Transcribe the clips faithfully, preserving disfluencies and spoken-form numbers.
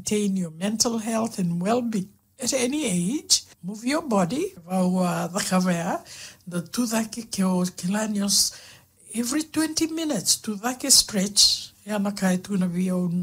maintain your mental health and well-being at any age. Move your body. The tudake ke o kilanios every twenty minutes. Tudake stretch. Yana kai tuna vi on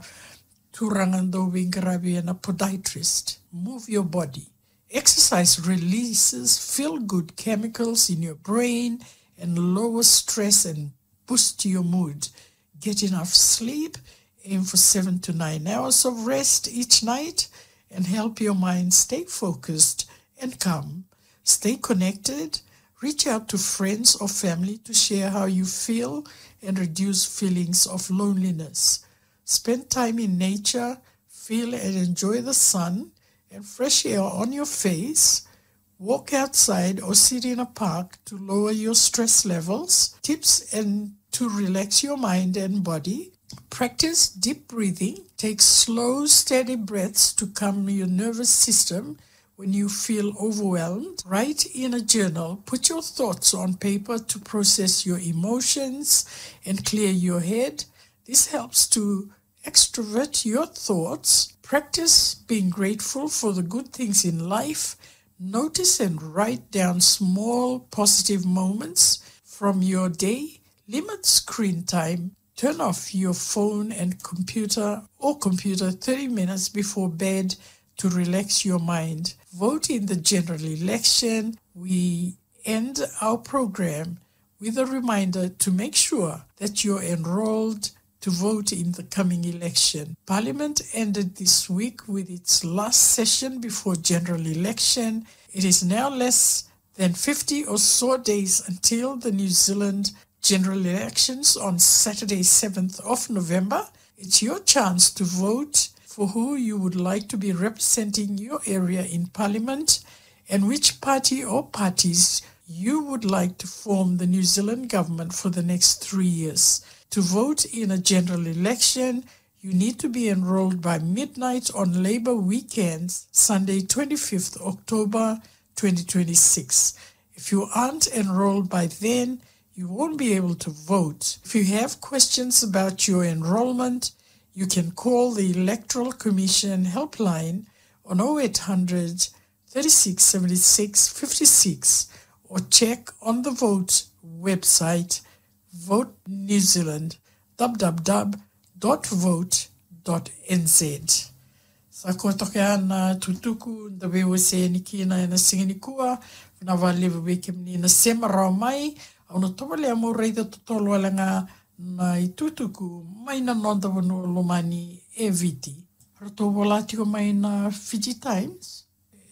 turangando wingarabi and a podiatrist. Move your body. Exercise releases feel-good chemicals in your brain and lowers stress and boost your mood. Get enough sleep. Aim for seven to nine hours of rest each night and help your mind stay focused and calm. Stay connected. Reach out to friends or family to share how you feel and reduce feelings of loneliness. Spend time in nature. Feel and enjoy the sun and fresh air on your face. Walk outside or sit in a park to lower your stress levels. Tips and to relax your mind and body. Practice deep breathing. Take slow, steady breaths to calm your nervous system when you feel overwhelmed. Write in a journal. Put your thoughts on paper to process your emotions and clear your head. This helps to extrovert your thoughts. Practice being grateful for the good things in life. Notice and write down small positive moments from your day. Limit screen time. Turn off your phone and computer or computer thirty minutes before bed to relax your mind. Vote in the general election. We end our program with a reminder to make sure that you're enrolled to vote in the coming election. Parliament ended this week with its last session before general election. It is now less than fifty or so days until the New Zealand general elections on Saturday, seventh of November. It's your chance to vote for who you would like to be representing your area in Parliament and which party or parties you would like to form the New Zealand government for the next three years. To vote in a general election, you need to be enrolled by midnight on Labour weekends, Sunday, twenty-fifth of October, twenty twenty-six. If you aren't enrolled by then, you won't be able to vote. If you have questions about your enrollment, you can call the Electoral Commission helpline on oh eight hundred, thirty-six seventy-six, fifty-six or check on the Vote website, Vote New Zealand, w w w dot vote dot n z. Sa ko toke ana tutuku nda wewe se nikina na singini kua na vale weke mnina sema rao mai ona toa le mo reida totolo langa na itutuku mai na nonda wono lomani e viti. Rato volati ko mai na Fiji Times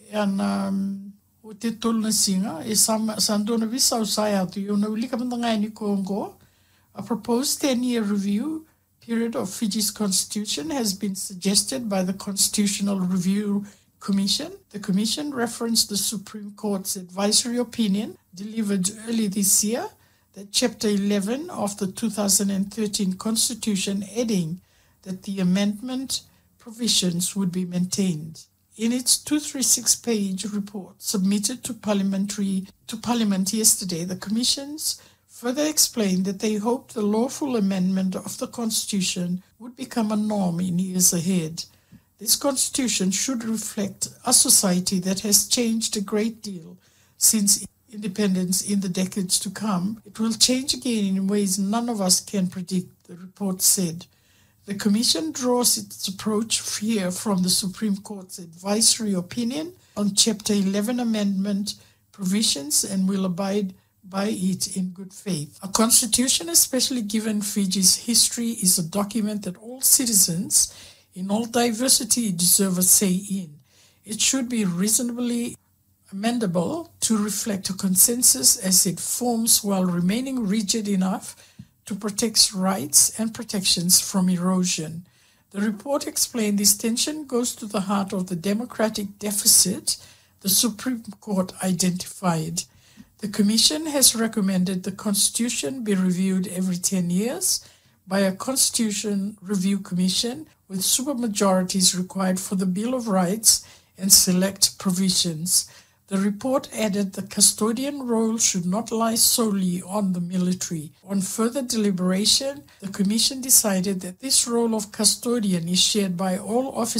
ana um, o te tolu na singa e sam sandona visa usai atu yo na ulika mndanga ni Congo. A proposed ten-year review period of Fiji's constitution has been suggested by the Constitutional Review Commission. The Commission referenced the Supreme Court's advisory opinion delivered early this year that Chapter eleven of the two thousand thirteen Constitution, adding that the amendment provisions would be maintained. In its two hundred thirty-six page report submitted to parliamentary to Parliament yesterday, the Commission's further explained that they hoped the lawful amendment of the Constitution would become a norm in years ahead. This Constitution should reflect a society that has changed a great deal since independence in the decades to come. It will change again in ways none of us can predict, the report said. The Commission draws its approach here from the Supreme Court's advisory opinion on Chapter eleven amendment provisions and will abide by it in good faith. A constitution, especially given Fiji's history, is a document that all citizens in all diversity deserve a say in. It should be reasonably amendable to reflect a consensus as it forms while remaining rigid enough to protect rights and protections from erosion. The report explained this tension goes to the heart of the democratic deficit the Supreme Court identified. The Commission has recommended the Constitution be reviewed every ten years by a Constitution Review Commission with supermajorities required for the Bill of Rights and select provisions. The report added the custodian role should not lie solely on the military. On further deliberation, the Commission decided that this role of custodian is shared by all officers